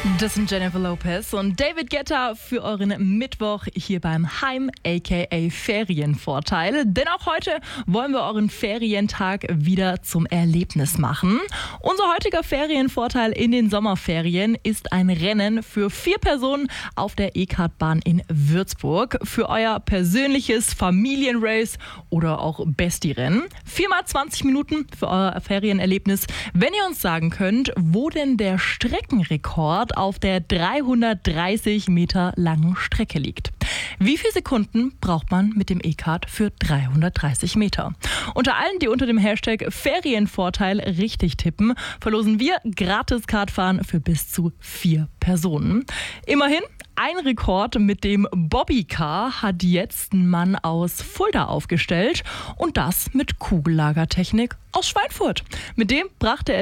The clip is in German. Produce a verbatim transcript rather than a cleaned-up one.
Das sind Jennifer Lopez und David Guetta für euren Mittwoch hier beim Heim aka Ferienvorteil. Denn auch heute wollen wir euren Ferientag wieder zum Erlebnis machen. Unser heutiger Ferienvorteil in den Sommerferien ist ein Rennen für vier Personen auf der E-Kart-Bahn in Würzburg. Für euer persönliches Familienrace oder auch Bestie-Rennen. Viermal zwanzig Minuten für euer Ferienerlebnis. Wenn ihr uns sagen könnt, wo denn der Streckenrekord auf der dreihundertdreißig Meter langen Strecke liegt. Wie viele Sekunden braucht man mit dem E-Kart für dreihundertdreißig Meter? Unter allen, die unter dem Hashtag Ferienvorteil richtig tippen, verlosen wir gratis Kartfahren für bis zu vier Personen. Immerhin, ein Rekord mit dem Bobbycar hat jetzt ein Mann aus Fulda aufgestellt und das mit Kugellagertechnik aus Schweinfurt. Mit dem brachte er